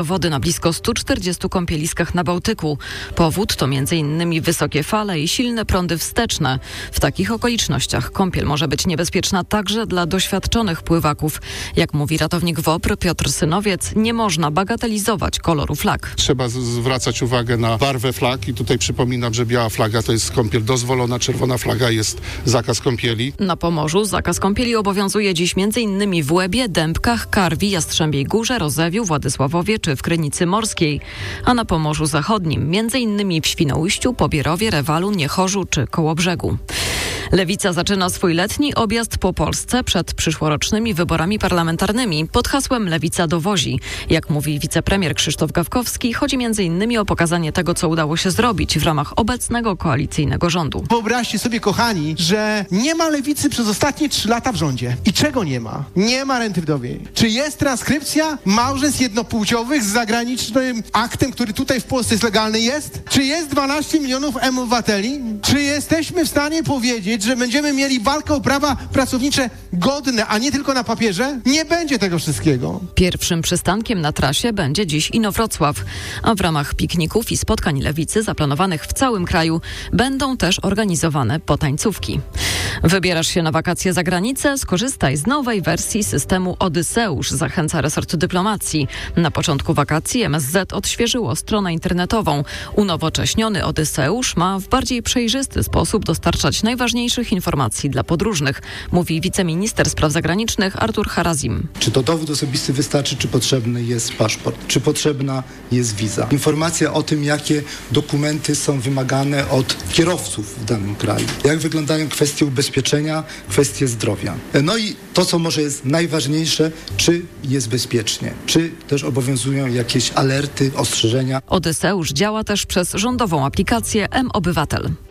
Wody na blisko 140 kąpieliskach na Bałtyku. Powód to m.in. wysokie fale i silne prądy wsteczne. W takich okolicznościach kąpiel może być niebezpieczna także dla doświadczonych pływaków. Jak mówi ratownik WOPR Piotr Synowiec, nie można bagatelizować koloru flag. Trzeba zwracać uwagę na barwę flag i tutaj przypominam, że biała flaga to jest kąpiel dozwolona, czerwona flaga jest zakaz kąpieli. Na Pomorzu zakaz kąpieli obowiązuje dziś m.in. w Łebie, Dębkach, Karwi, Jastrzębiej Górze, Rozewiu, Władysławowie czy w Krynicy Morskiej. A na Pomorzu Zachodnim m.in. w Świnoujściu, Pobierowie, Rewalu, Niechorzu czy Kołobrzegu. Lewica zaczyna swój letni objazd po Polsce przed przyszłorocznymi wyborami parlamentarnymi pod hasłem Lewica dowozi. Jak mówi wicepremier Krzysztof Gawkowski, chodzi m.in. o pokazanie tego, co udało się zrobić w ramach obecnego koalicyjnego rządu. Wyobraźcie sobie, kochani, że nie ma Lewicy przez ostatnie 3 lata w rządzie. I czego nie ma? Nie ma renty wdowiej. Czy jest transkrypcja małżeństw jednopłciowych z zagranicznym aktem, który tutaj w Polsce jest legalny? Jest? Czy jest 12 milionów obywateli? Czy jesteśmy w stanie powiedzieć, że będziemy mieli walkę o prawa pracownicze godne, a nie tylko na papierze? Nie będzie tego wszystkiego. Pierwszym przystankiem na trasie będzie dziś Inowrocław, a w ramach pikników i spotkań lewicy zaplanowanych w całym kraju będą też organizowane potańcówki. Wybierasz się na wakacje za granicę? Skorzystaj z nowej wersji systemu Odyseusz, zachęca resort dyplomacji. Na początku wakacji MSZ odświeżyło stronę internetową. Unowocześniony Odyseusz ma w bardziej przejrzysty sposób dostarczać najważniejszych informacji dla podróżnych, mówi wiceminister spraw zagranicznych Artur Harazim. Czy to dowód osobisty wystarczy, czy potrzebny jest paszport, czy potrzebna jest wiza. Informacja o tym, jakie dokumenty są wymagane od kierowców w danym kraju. Jak wyglądają kwestie ubezpieczenia, kwestie zdrowia. No i to, co może jest najważniejsze, czy jest bezpiecznie, czy też obowiązują jakieś alerty, ostrzeżenia. Odyseusz działa też przez rządową aplikację mObywatel.